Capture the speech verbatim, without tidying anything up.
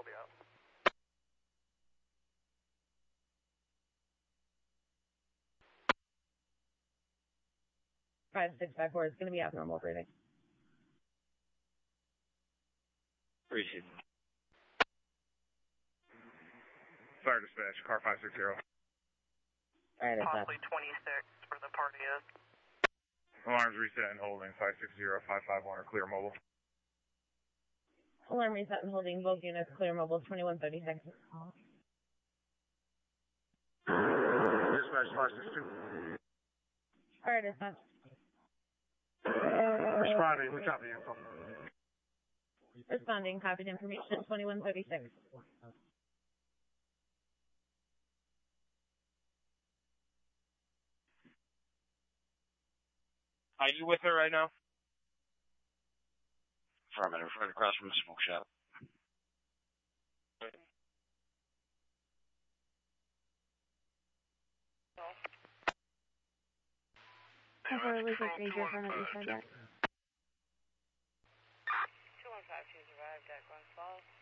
will be out. five six five four is going to be abnormal breathing. Appreciate it. Fire dispatch, car five six zero. Alright, it's Possibly twenty-six where the party is. Alarms reset and holding, five six zero, five five one are clear mobile. Alarm reset and holding, both units clear mobile, twenty-one thirty-six. Dispatch five six two. Alright, dispatch. Responding, we copy info. Responding, copied information, twenty-one thirty-six. Are you with her right now? Affirmative, right across from the smoke shop. Cover was a major from the east side. two one five two survived at Glens Falls.